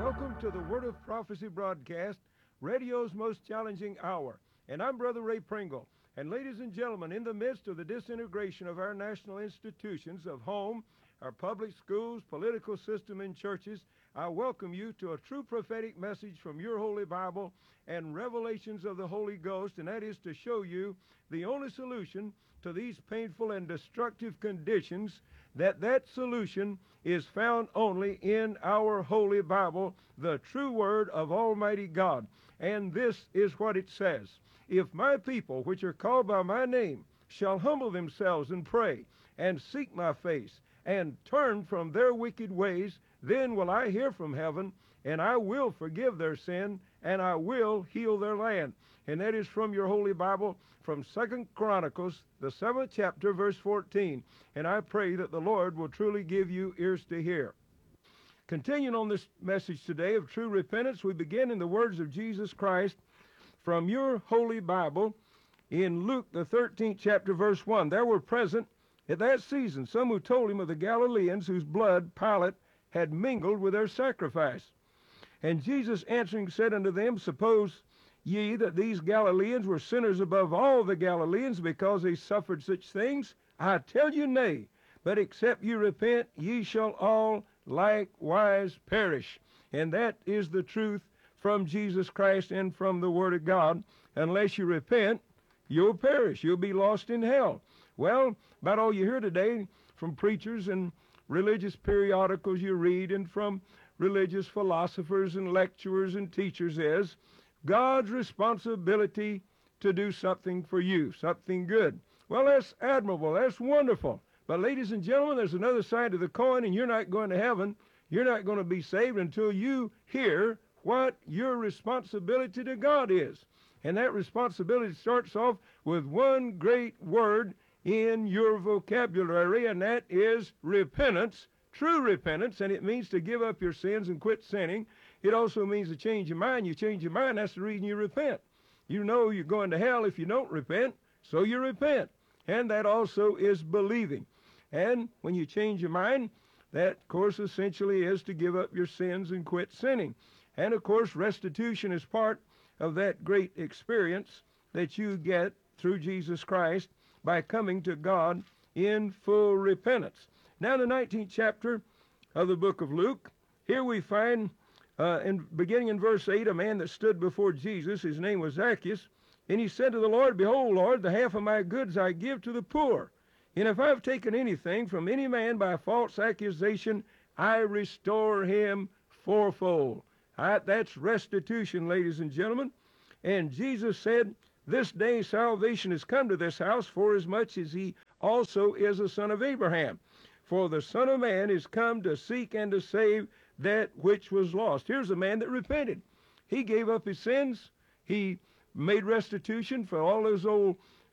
Welcome to the Word of Prophecy broadcast, radio's most challenging hour. And I'm Brother Ray Pringle. And ladies and gentlemen, in the midst of the disintegration of our national institutions of home, our public schools, political system, and churches, I welcome you to a true prophetic message from your Holy Bible and revelations of the Holy Ghost, and that is to show you the only solution to these painful and destructive conditions. That solution is found only in our Holy Bible, the true Word of Almighty God. And this is what it says: If my people, which are called by my name, shall humble themselves and pray, and seek my face, and turn from their wicked ways, then will I hear from heaven, and I will forgive their sin, and I will heal their land. And that is from your Holy Bible, from 2 Chronicles, the 7th chapter, verse 14. And I pray that the Lord will truly give you ears to hear. Continuing on this message today of true repentance, we begin in the words of Jesus Christ from your Holy Bible in Luke, the 13th chapter, verse 1. There were present at that season some who told him of the Galileans whose blood Pilate had mingled with their sacrifice. And Jesus answering said unto them, Suppose ye that these Galileans were sinners above all the Galileans, because they suffered such things? I tell you, nay. But except you repent, ye shall all likewise perish. And that is the truth from Jesus Christ and from the Word of God. Unless you repent, you'll perish. You'll be lost in hell. Well, about all you hear today from preachers and religious periodicals you read, and from religious philosophers and lecturers and teachers, is God's responsibility to do something for you, something good. Well, that's admirable. That's wonderful. But ladies and gentlemen, there's another side to the coin, and you're not going to heaven. You're not going to be saved until you hear what your responsibility to God is. And that responsibility starts off with one great word in your vocabulary, and that is repentance, true repentance. And it means to give up your sins and quit sinning. It also means to change your mind. You change your mind, that's the reason you repent. You know you're going to hell if you don't repent, so you repent. And that also is believing. And when you change your mind, that, of course, essentially is to give up your sins and quit sinning. And, of course, restitution is part of that great experience that you get through Jesus Christ by coming to God in full repentance. Now, in the 19th chapter of the book of Luke, here we find, beginning in verse 8, a man that stood before Jesus. His name was Zacchaeus. And he said to the Lord, Behold, Lord, the half of my goods I give to the poor. And if I have taken anything from any man by false accusation, I restore him fourfold. That's restitution, ladies and gentlemen. And Jesus said, This day salvation is come to this house, forasmuch as he also is a son of Abraham. For the Son of Man is come to seek and to save that which was lost. Here's a man that repented. He gave up his sins. He made restitution for all those old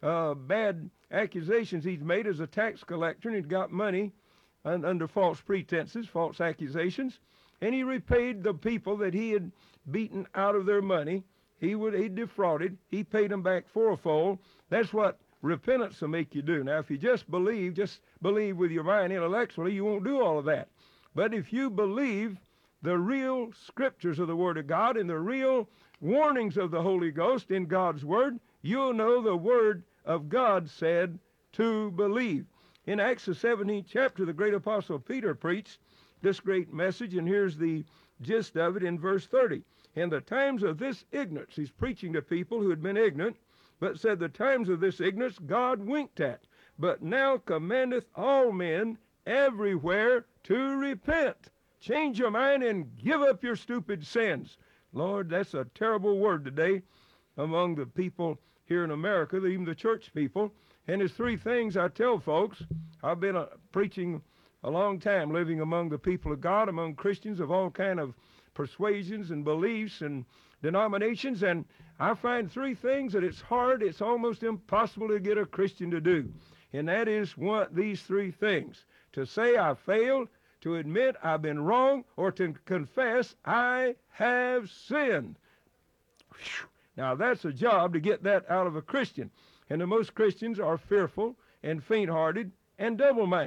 bad accusations he'd made as a tax collector, and he'd got money under false pretenses, false accusations. And he repaid the people that he had beaten out of their money. He defrauded. He paid them back fourfold. That's what repentance will make you do. Now, if you just believe with your mind intellectually, you won't do all of that. But if you believe the real scriptures of the Word of God and the real warnings of the Holy Ghost in God's Word, you'll know the Word of God said to believe. In Acts the 17th chapter, the great apostle Peter preached this great message, and here's the gist of it in verse 30. In the times of this ignorance, he's preaching to people who had been ignorant, but said the times of this ignorance God winked at, but now commandeth all men everywhere to repent. Change your mind and give up your stupid sins. Lord, that's a terrible word today among the people here in America, even the church people. And there's three things I tell folks. I've been preaching a long time, living among the people of God, among Christians of all kind of persuasions and beliefs and denominations, and I find three things that it's almost impossible to get a Christian to do. And that is these three things: to say I failed, to admit I've been wrong, or to confess I have sinned. Whew. Now that's a job to get that out of a Christian. And the most Christians are fearful and faint-hearted and double-minded.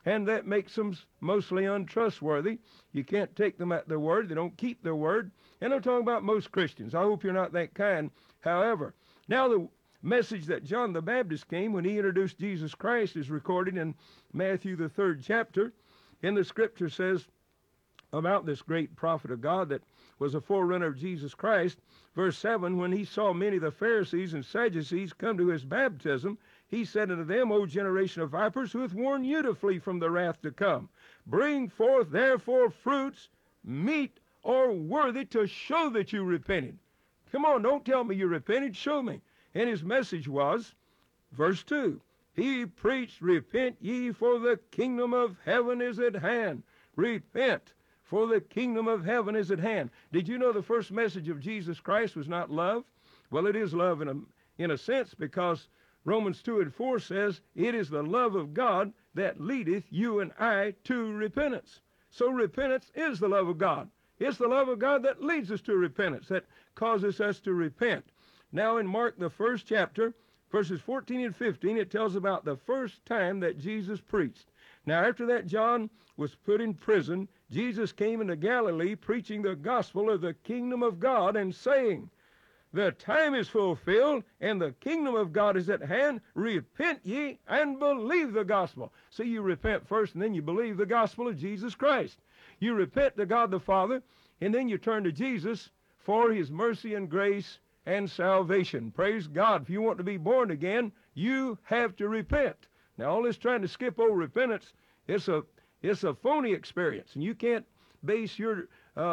and that makes them mostly untrustworthy. You can't take them at their word. They don't keep their word. And I'm talking about most Christians. I hope you're not that kind. However, now the message that John the Baptist came when he introduced Jesus Christ is recorded in Matthew the 3rd chapter. And the scripture says about this great prophet of God that was a forerunner of Jesus Christ. Verse 7, when he saw many of the Pharisees and Sadducees come to his baptism, he said unto them, O generation of vipers, who hath warned you to flee from the wrath to come? Bring forth therefore fruits meet or worthy to show that you repented. Come on, don't tell me you repented, show me. And his message was, verse 2, he preached, repent ye, for the kingdom of heaven is at hand. Repent, for the kingdom of heaven is at hand. Did you know the first message of Jesus Christ was not love? Well, it is love in a sense, because Romans 2:4 says, it is the love of God that leadeth you and I to repentance. So repentance is the love of God. It's the love of God that leads us to repentance, that causes us to repent. Now in Mark, the 1st chapter, verses 14 and 15, it tells about the first time that Jesus preached. Now after that John was put in prison, Jesus came into Galilee preaching the gospel of the kingdom of God and saying, the time is fulfilled and the kingdom of God is at hand. Repent ye and believe the gospel. So you repent first and then you believe the gospel of Jesus Christ. You repent to God the Father and then you turn to Jesus for his mercy and grace and salvation. Praise God. If you want to be born again, you have to repent. Now all this trying to skip over repentance, it's a phony experience, and you can't base your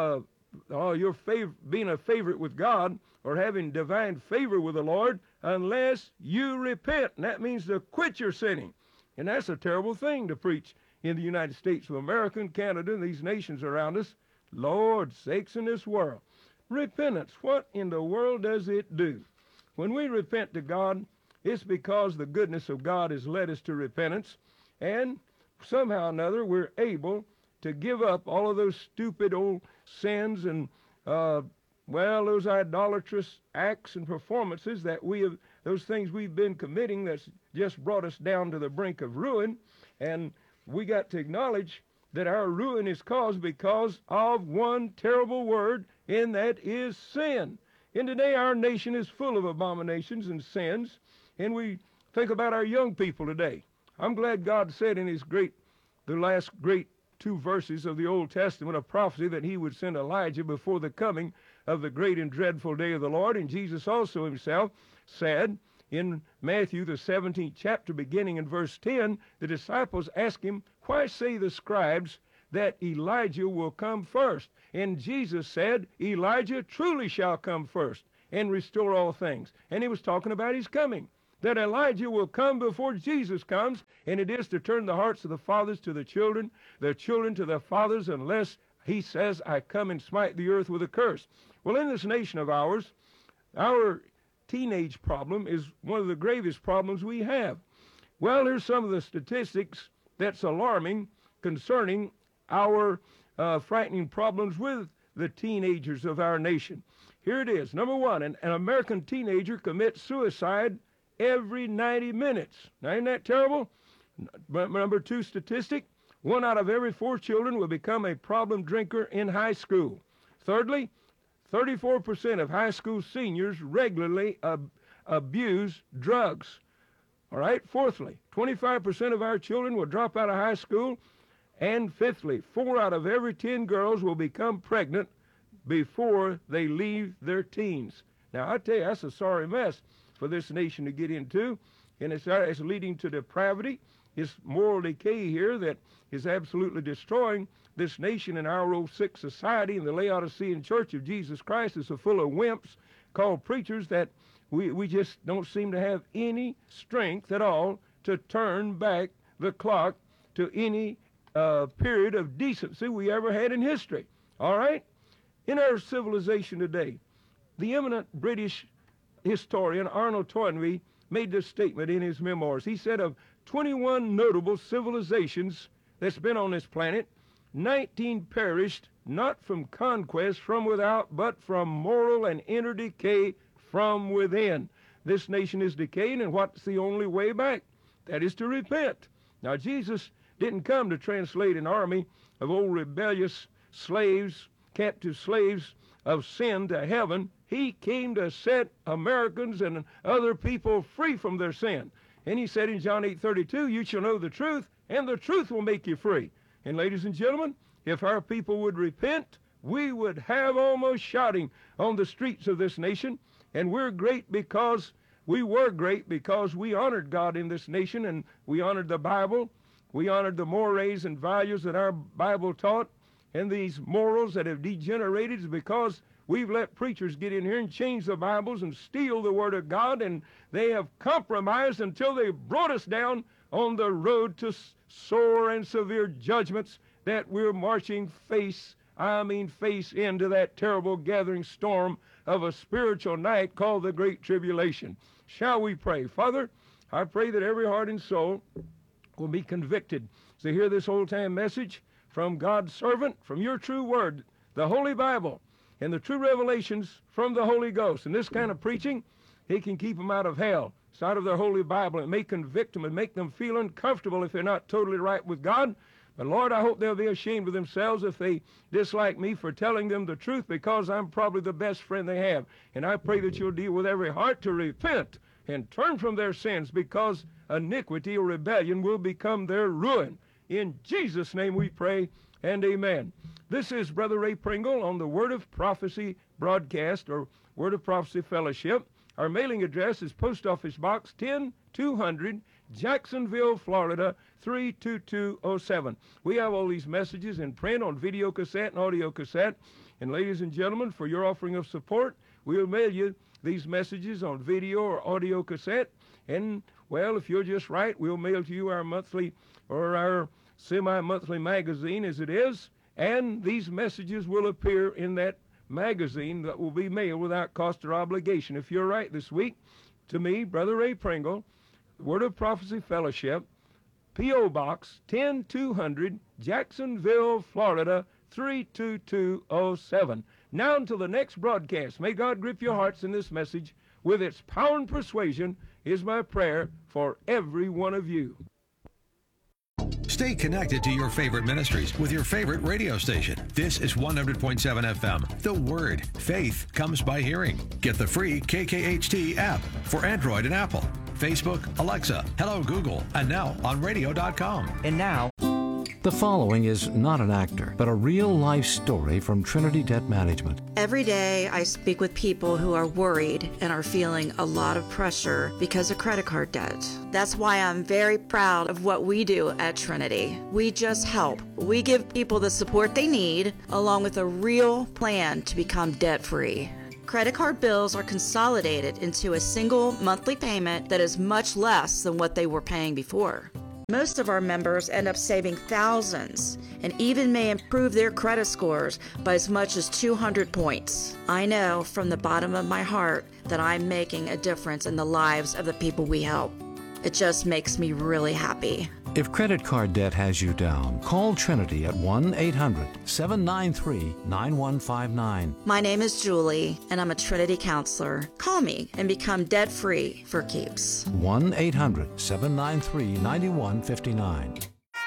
being a favorite with God or having divine favor with the Lord unless you repent. And that means to quit your sinning. And that's a terrible thing to preach in the United States of America and Canada and these nations around us. Lord sakes in this world. Repentance, what in the world does it do? When we repent to God, it's because the goodness of God has led us to repentance, and somehow or another we're able to give up all of those stupid old sins and those idolatrous acts and performances that those things we've been committing that's just brought us down to the brink of ruin. And we got to acknowledge that our ruin is caused because of one terrible word, and that is sin. And today our nation is full of abominations and sins, and we think about our young people today. I'm glad God said in the last great 2 verses of the Old Testament of prophecy that he would send Elijah before the coming of the great and dreadful day of the Lord. And Jesus also himself said in Matthew the 17th chapter, beginning in verse 10, the disciples asked him, why say the scribes that Elijah will come first? And Jesus said, Elijah truly shall come first and restore all things. And he was talking about his coming, that Elijah will come before Jesus comes, and it is to turn the hearts of the fathers to the children to the fathers, unless he says, I come and smite the earth with a curse. Well, in this nation of ours, our teenage problem is one of the gravest problems we have. Well, here's some of the statistics that's alarming concerning our frightening problems with the teenagers of our nation. Here it is. Number 1, an American teenager commits suicide every 90 minutes. Now, isn't that terrible? Number 2 statistic, 1 out of every 4 children will become a problem drinker in high school. Thirdly, 34% of high school seniors regularly abuse drugs. All right. Fourthly, 25% of our children will drop out of high school. And fifthly, 4 out of every 10 girls will become pregnant before they leave their teens. Now, I tell you, that's a sorry mess for this nation to get into, and it's leading to depravity. It's moral decay here that is absolutely destroying this nation and our old sick society. And the Laodicean Church of Jesus Christ is so full of wimps called preachers that we just don't seem to have any strength at all to turn back the clock to any period of decency we ever had in history. All right? In our civilization today, the eminent British historian Arnold Toynbee made this statement in his memoirs. He said of 21 notable civilizations that's been on this planet, 19 perished not from conquest from without, but from moral and inner decay from within. This nation is decaying, and what's the only way back? That is to repent. Now, Jesus didn't come to translate an army of old rebellious slaves, captive slaves of sin to heaven. He came to set Americans and other people free from their sin. And he said in John 8:32, you shall know the truth, and the truth will make you free. And ladies and gentlemen, if our people would repent, we would have almost shouting on the streets of this nation. And we were great because we honored God in this nation, and we honored the Bible. We honored the mores and values that our Bible taught. And these morals that have degenerated is because we've let preachers get in here and change the Bibles and steal the Word of God, and they have compromised until they brought us down on the road to sore and severe judgments that we're marching face into that terrible gathering storm of a spiritual night called the Great Tribulation. Shall we pray? Father, I pray that every heart and soul will be convicted to hear this old-time message from God's servant, from your true word, the Holy Bible, and the true revelations from the Holy Ghost. And this kind of preaching, he can keep them out of hell. It's out of their Holy Bible. It may convict them and make them feel uncomfortable if they're not totally right with God. But Lord, I hope they'll be ashamed of themselves if they dislike me for telling them the truth, because I'm probably the best friend they have. And I pray that you'll deal with every heart to repent and turn from their sins, because iniquity or rebellion will become their ruin. In Jesus' name we pray, and amen. This is Brother Ray Pringle on the Word of Prophecy broadcast, or Word of Prophecy Fellowship. Our mailing address is Post Office Box 10200, Jacksonville, Florida 32207. We have all these messages in print, on video cassette and audio cassette. And ladies and gentlemen, for your offering of support, we'll mail you these messages on video or audio cassette. And, well, if you're just right, we'll mail to you our monthly or our semi-monthly magazine as it is. And these messages will appear in that magazine that will be mailed without cost or obligation. If you're right this week, to me, Brother Ray Pringle, Word of Prophecy Fellowship, P.O. Box 10200, Jacksonville, Florida 32207. Now until the next broadcast, may God grip your hearts in this message with its power and persuasion, is my prayer for every one of you. Stay connected to your favorite ministries with your favorite radio station. This is 100.7 FM. The Word. Faith comes by hearing. Get the free KKHT app for Android and Apple. Facebook, Alexa, Hello Google, and now on radio.com. And now, the following is not an actor, but a real-life story from Trinity Debt Management. Every day I speak with people who are worried and are feeling a lot of pressure because of credit card debt. That's why I'm very proud of what we do at Trinity. We just help. We give people the support they need, along with a real plan to become debt-free. Credit card bills are consolidated into a single monthly payment that is much less than what they were paying before. Most of our members end up saving thousands and even may improve their credit scores by as much as 200 points. I know from the bottom of my heart that I'm making a difference in the lives of the people we help. It just makes me really happy. If credit card debt has you down, call Trinity at 1-800-793-9159. My name is Julie, and I'm a Trinity counselor. Call me and become debt-free for keeps. 1-800-793-9159.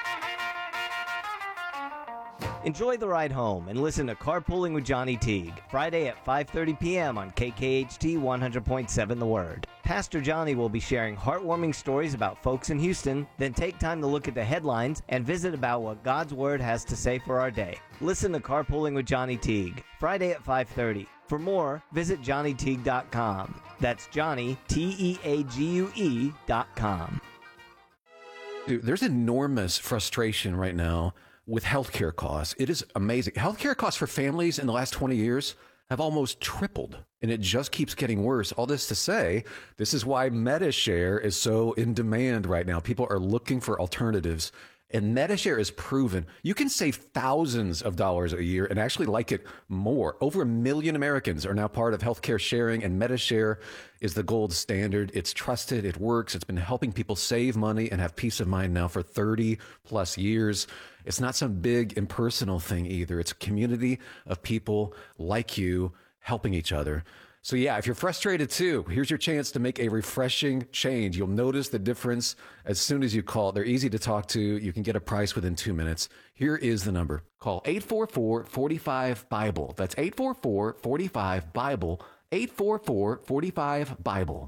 enjoy the ride home and listen to Carpooling with Johnny Teague, Friday at 5:30 p.m. on KKHT 100.7 The Word. Pastor Johnny will be sharing heartwarming stories about folks in Houston, then take time to look at the headlines and visit about what God's Word has to say for our day. Listen to Carpooling with Johnny Teague, Friday at 5:30. For more, visit JohnnyTeague.com. That's Johnny, TEAGUE.com. There's enormous frustration right now with healthcare costs. It is amazing. Healthcare costs for families in the last 20 years have almost tripled, and it just keeps getting worse. All this to say, this is why MediShare is so in demand right now. People are looking for alternatives, and MediShare is proven. You can save thousands of dollars a year and actually like it more. Over 1 million Americans are now part of healthcare sharing, and MediShare is the gold standard. It's trusted. It works. It's been helping people save money and have peace of mind now for 30 plus years. It's not some big impersonal thing either. It's a community of people like you helping each other. So yeah, if you're frustrated too, here's your chance to make a refreshing change. You'll notice the difference as soon as you call. They're easy to talk to. You can get a price within 2 minutes. Here is the number. Call 844-45-BIBLE. That's 844-45-BIBLE. 844-45-BIBLE.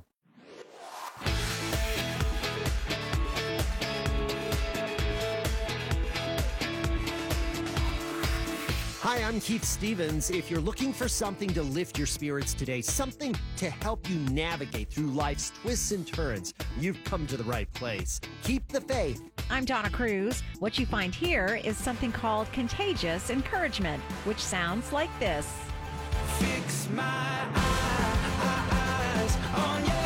Hi, I'm Keith Stevens. If you're looking for something to lift your spirits today, something to help you navigate through life's twists and turns, you've come to the right place. Keep the faith. I'm Donna Cruz. What you find here is something called contagious encouragement, which sounds like this. Fix my eyes on you.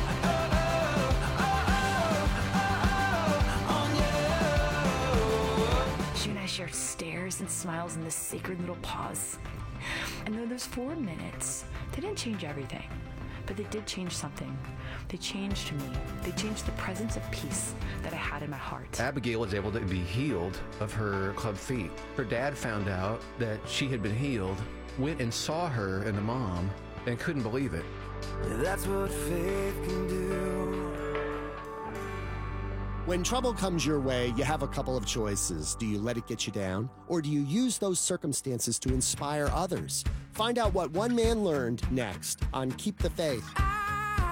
She and I shared stares and smiles in this sacred little pause. And though those 4 minutes, they didn't change everything, but they did change something. They changed me. They changed the presence of peace that I had in my heart. Abigail was able to be healed of her club feet. Her dad found out that she had been healed, went and saw her and the mom, and couldn't believe it. That's what faith can do. When trouble comes your way, you have a couple of choices. Do you let it get you down, or do you use those circumstances to inspire others? Find out what one man learned next on Keep the Faith.